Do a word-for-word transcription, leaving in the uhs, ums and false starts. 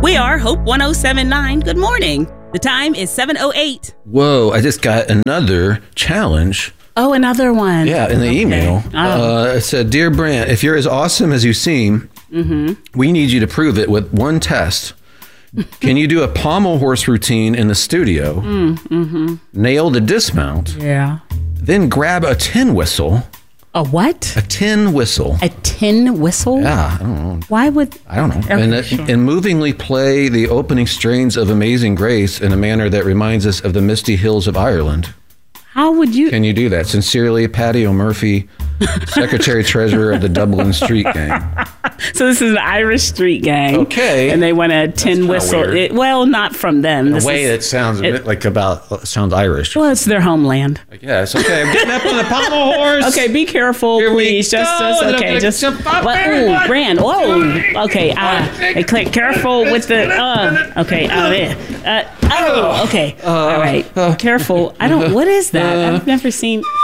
We are Hope one oh seven point nine. Good morning. The time is seven oh eight. Whoa, I just got another challenge. Oh, another one. Yeah, in the okay. email. Oh. Uh, it said, Dear Brant, if you're as awesome as you seem, mm-hmm. we need you to prove it with one test. Can you do a pommel horse routine in the studio, mm, mm-hmm. nail the dismount, yeah, then grab a tin whistle. A what? A tin whistle. A tin whistle? Yeah, I don't know. Why would... I don't know. Okay, and, uh, sure. and movingly play the opening strains of Amazing Grace in a manner that reminds us of the misty hills of Ireland. How would you... Can you do that? Sincerely, Patty O'Murphy, Secretary Treasurer of the Dublin Street Gang. So this is an Irish street gang. Okay. And they want a tin whistle. It, well, not from them. In this a way is, that sounds a bit like about, sounds Irish. Well, it's their homeland. Yes, okay. I'm getting up on the pommel horse. Okay, be careful, Here please. we Just, go. just, And I'm okay, gonna just... jump up. Well, ooh, Brand. Whoa. Okay, uh, hey, click, careful with the... Uh, okay, uh, yeah. uh, oh, okay. All right. Careful. I don't... What is that? I've never seen...